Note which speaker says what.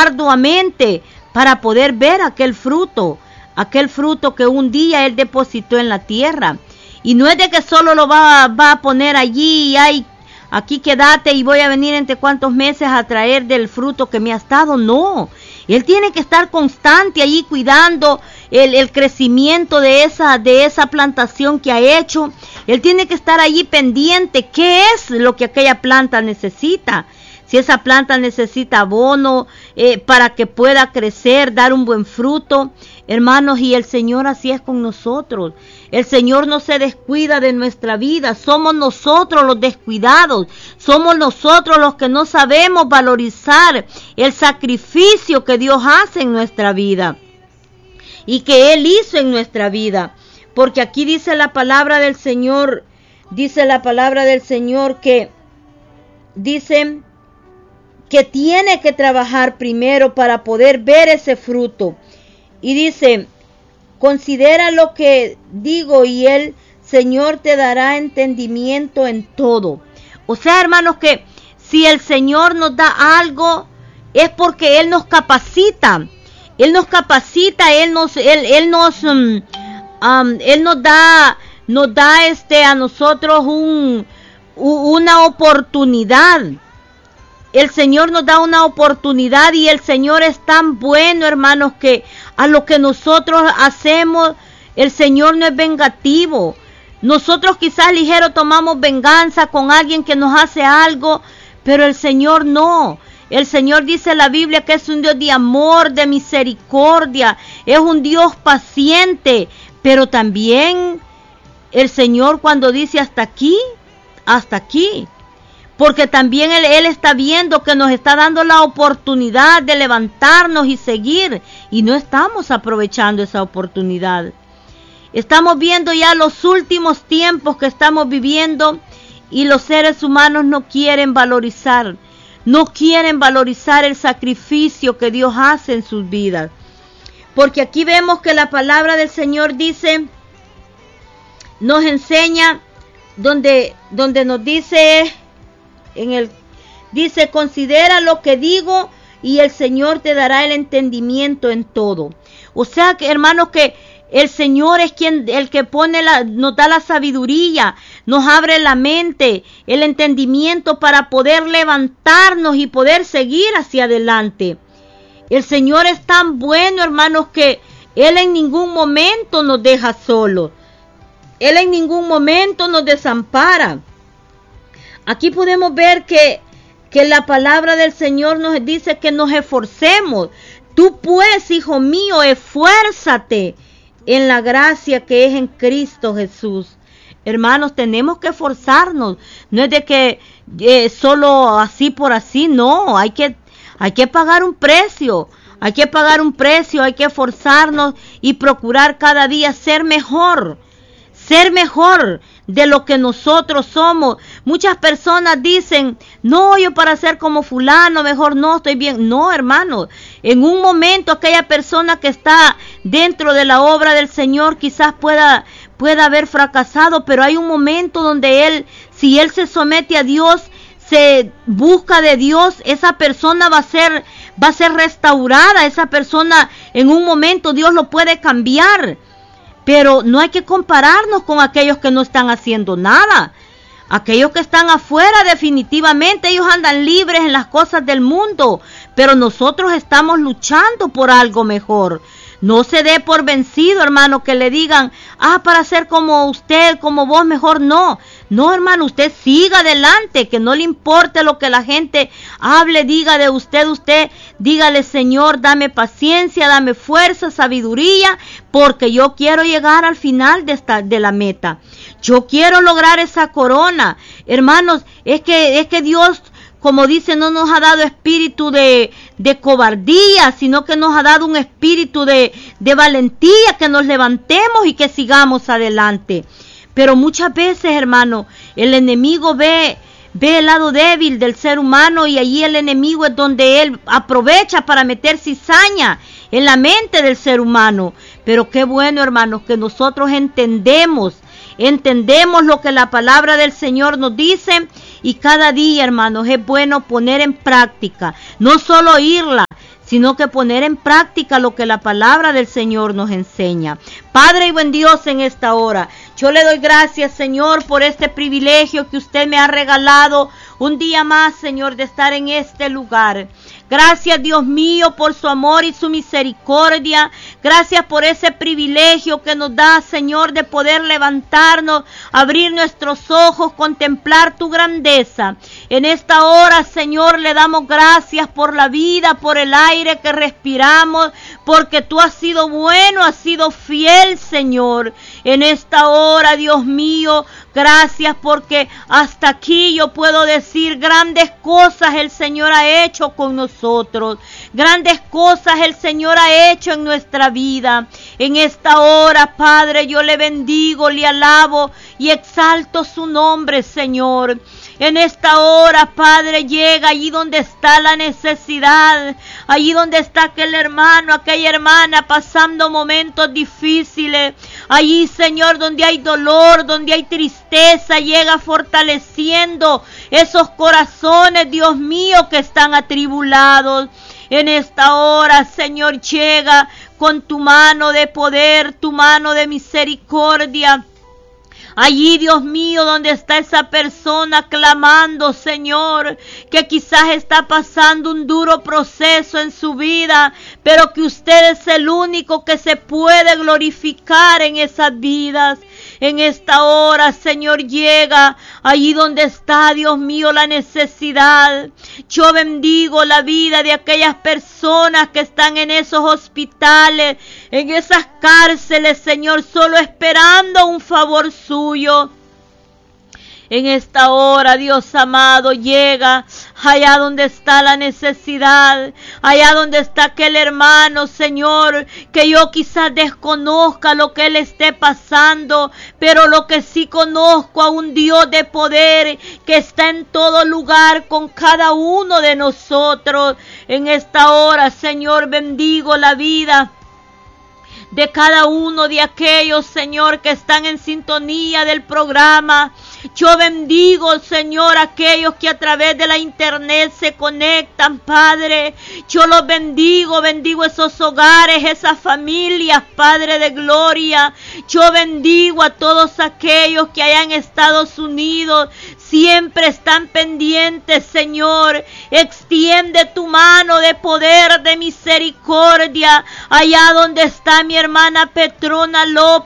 Speaker 1: arduamente para poder ver aquel fruto que un día Él depositó en la tierra. Y no es de que solo lo va a poner allí y aquí quédate y voy a venir entre cuantos meses a traer del fruto que me has dado. No, Él tiene que estar constante allí cuidando el crecimiento de esa plantación que ha hecho. Él tiene que estar allí pendiente qué es lo que aquella planta necesita. Si esa planta necesita abono para que pueda crecer, dar un buen fruto. Hermanos, y el Señor así es con nosotros. El Señor no se descuida de nuestra vida. Somos nosotros los descuidados. Somos nosotros los que no sabemos valorizar el sacrificio que Dios hace en nuestra vida y que Él hizo en nuestra vida. Porque aquí dice la palabra del Señor, que dice que tiene que trabajar primero para poder ver ese fruto. Y dice, considera lo que digo y el Señor te dará entendimiento en todo. O sea, hermanos, que si el Señor nos da algo, es porque Él nos capacita. Él nos capacita, Él nos da a nosotros una oportunidad. El Señor nos da una oportunidad y el Señor es tan bueno, hermanos, que a lo que nosotros hacemos, el Señor no es vengativo. Nosotros quizás ligero tomamos venganza con alguien que nos hace algo, pero el Señor no. El Señor dice en la Biblia que es un Dios de amor, de misericordia, es un Dios paciente, pero también el Señor cuando dice hasta aquí, porque también Él está viendo que nos está dando la oportunidad de levantarnos y seguir, y no estamos aprovechando esa oportunidad. Estamos viendo ya los últimos tiempos que estamos viviendo y los seres humanos no quieren valorizar el sacrificio que Dios hace en sus vidas. Porque aquí vemos que la palabra del Señor nos enseña, donde nos dice, dice, considera lo que digo y el Señor te dará el entendimiento en todo. O sea que, hermanos, que el Señor es el que nos da la sabiduría, nos abre la mente, el entendimiento para poder levantarnos y poder seguir hacia adelante. El Señor es tan bueno, hermanos, que Él en ningún momento nos deja solos. Él en ningún momento nos desampara. Aquí podemos ver que la palabra del Señor nos dice que nos esforcemos. Tú pues, hijo mío, esfuérzate en la gracia que es en Cristo Jesús. Hermanos, tenemos que esforzarnos. No es de que solo así por así, no. Hay que pagar un precio. Hay que esforzarnos y procurar cada día ser mejor de lo que nosotros somos. Muchas personas dicen, no, yo para ser como fulano, mejor no, estoy bien. No, hermano, en un momento aquella persona que está dentro de la obra del Señor quizás pueda haber fracasado, pero hay un momento donde si él se somete a Dios, se busca de Dios, esa persona va a ser restaurada, esa persona en un momento Dios lo puede cambiar. Pero no hay que compararnos con aquellos que no están haciendo nada. Aquellos que están afuera, definitivamente ellos andan libres en las cosas del mundo, pero nosotros estamos luchando por algo mejor. No se dé por vencido, hermano, que le digan, para ser como usted, como vos, mejor no. No, hermano, usted siga adelante, que no le importe lo que la gente hable, diga de usted, dígale, Señor, dame paciencia, dame fuerza, sabiduría, porque yo quiero llegar al final de la meta. Yo quiero lograr esa corona. Hermanos, es que Dios, como dice, no nos ha dado espíritu de cobardía, sino que nos ha dado un espíritu de valentía, que nos levantemos y que sigamos adelante. Pero muchas veces, hermano, el enemigo ve el lado débil del ser humano y allí el enemigo es donde él aprovecha para meter cizaña en la mente del ser humano. Pero qué bueno, hermanos, que nosotros entendemos lo que la palabra del Señor nos dice y cada día, hermanos, es bueno poner en práctica, no solo oírla, sino que poner en práctica lo que la palabra del Señor nos enseña. Padre y buen Dios, en esta hora, yo le doy gracias, Señor, por este privilegio que usted me ha regalado un día más, Señor, de estar en este lugar. Gracias, Dios mío, por su amor y su misericordia. Gracias por ese privilegio que nos da, Señor, de poder levantarnos, abrir nuestros ojos, contemplar tu grandeza. En esta hora, Señor, le damos gracias por la vida, por el aire que respiramos, porque tú has sido bueno, has sido fiel, Señor. En esta hora, Dios mío, gracias porque hasta aquí yo puedo decir grandes cosas el Señor ha hecho con nosotros. Grandes cosas el Señor ha hecho en nuestra vida. En esta hora, Padre, yo le bendigo, le alabo y exalto su nombre, Señor. En esta hora, Padre, llega allí donde está la necesidad, allí donde está aquel hermano, aquella hermana pasando momentos difíciles. Allí, Señor, donde hay dolor, donde hay tristeza, llega fortaleciendo esos corazones, Dios mío, que están atribulados. En esta hora, Señor, llega con tu mano de poder, tu mano de misericordia. Allí, Dios mío, donde está esa persona clamando, Señor, que quizás está pasando un duro proceso en su vida, pero que usted es el único que se puede glorificar en esas vidas. En esta hora, Señor, llega allí donde está, Dios mío, la necesidad. Yo bendigo la vida de aquellas personas que están en esos hospitales, en esas cárceles, Señor, solo esperando un favor suyo. En esta hora, Dios amado, llega allá donde está la necesidad, allá donde está aquel hermano, Señor, que yo quizás desconozca lo que él esté pasando, pero lo que sí conozco a un Dios de poder que está en todo lugar con cada uno de nosotros. En esta hora, Señor, bendigo la vida de cada uno de aquellos, Señor, que están en sintonía del programa. Yo bendigo, Señor, aquellos que a través de la internet se conectan, Padre. Yo los bendigo esos hogares, esas familias, Padre de gloria. Yo bendigo a todos aquellos que allá en Estados Unidos siempre están pendientes, Señor. Extiende tu mano de poder, de misericordia, allá donde está mi hermana Petrona López.